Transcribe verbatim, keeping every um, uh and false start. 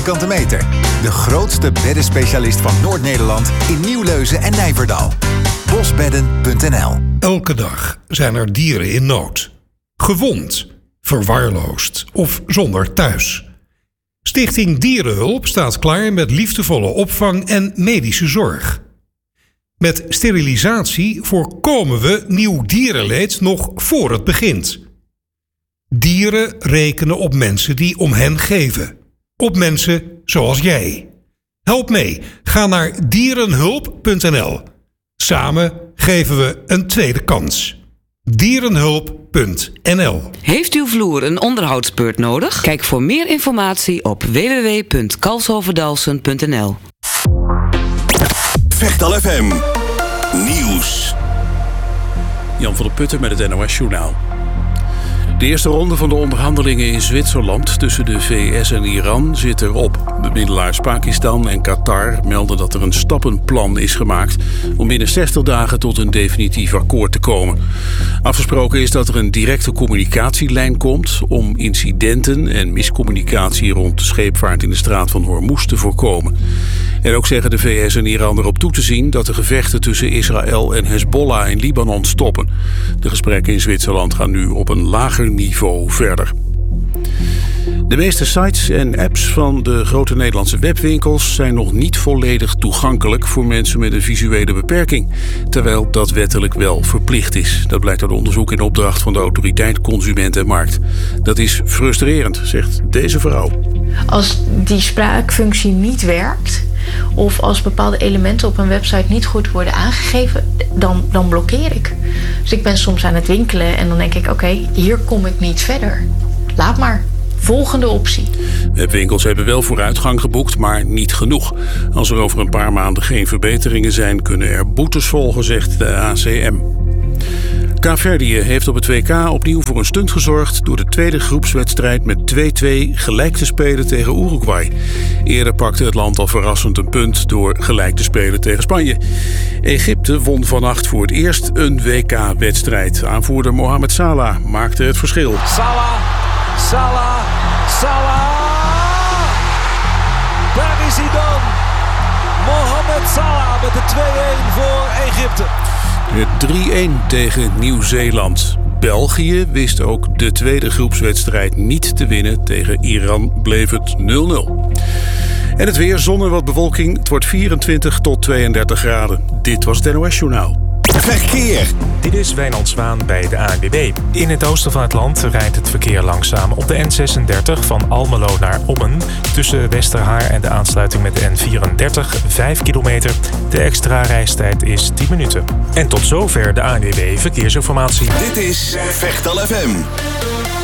vierkante meter. De grootste beddenspecialist van Noord-Nederland in Nieuwleuzen en Nijverdal. bosbedden punt n l. Elke dag zijn er dieren in nood. Gewond, verwaarloosd of zonder thuis. Stichting Dierenhulp staat klaar met liefdevolle opvang en medische zorg. Met sterilisatie voorkomen we nieuw dierenleed nog voor het begint. Dieren rekenen op mensen die om hen geven. Op mensen zoals jij. Help mee. Ga naar dierenhulp punt n l. Samen geven we een tweede kans. dierenhulp punt n l. Heeft uw vloer een onderhoudsbeurt nodig? Kijk voor meer informatie op w w w punt kalshoverdalsen punt n l. Vechtal F M Nieuws. Jan van der Putten met het N O S-journaal. De eerste ronde van de onderhandelingen in Zwitserland tussen de V S en Iran zit erop. Bemiddelaars Pakistan en Qatar melden dat er een stappenplan is gemaakt om binnen zestig dagen tot een definitief akkoord te komen. Afgesproken is dat er een directe communicatielijn komt om incidenten en miscommunicatie rond de scheepvaart in de straat van Hormuz te voorkomen. En ook zeggen de V S en Iran erop toe te zien dat de gevechten tussen Israël en Hezbollah in Libanon stoppen. De gesprekken in Zwitserland gaan nu op een lager niveau verder. De meeste sites en apps van de grote Nederlandse webwinkels zijn nog niet volledig toegankelijk voor mensen met een visuele beperking, terwijl dat wettelijk wel verplicht is. Dat blijkt uit onderzoek in opdracht van de Autoriteit Consument en Markt. Dat is frustrerend, zegt deze vrouw. Als die spraakfunctie niet werkt, of als bepaalde elementen op een website niet goed worden aangegeven, dan, dan blokkeer ik. Dus ik ben soms aan het winkelen en dan denk ik, oké, okay, hier kom ik niet verder. Laat maar. Volgende optie. Webwinkels hebben wel vooruitgang geboekt, maar niet genoeg. Als er over een paar maanden geen verbeteringen zijn, kunnen er boetes volgen, zegt de A C M. Kaapverdië heeft op het W K opnieuw voor een stunt gezorgd door de tweede groepswedstrijd met twee-twee gelijk te spelen tegen Uruguay. Eerder pakte het land al verrassend een punt door gelijk te spelen tegen Spanje. Egypte won vannacht voor het eerst een W K-wedstrijd. Aanvoerder Mohamed Salah maakte het verschil. Salah, Salah, Salah! Daar is hij dan! Mohamed Salah met de twee-een voor Egypte. Het drie-een tegen Nieuw-Zeeland. België wist ook de tweede groepswedstrijd niet te winnen. Tegen Iran bleef het nul nul. En het weer, zon en wat bewolking. Het wordt vierentwintig tot tweeëndertig graden. Dit was het N O S-journaal. Verkeer. Dit is Wijnand Zwaan bij de A N W B. In het oosten van het land rijdt het verkeer langzaam op de N zesendertig van Almelo naar Ommen. Tussen Westerhaar en de aansluiting met de N vierendertig, vijf kilometer. De extra reistijd is tien minuten. En tot zover de A N W B Verkeersinformatie. Dit is Vechtal F M.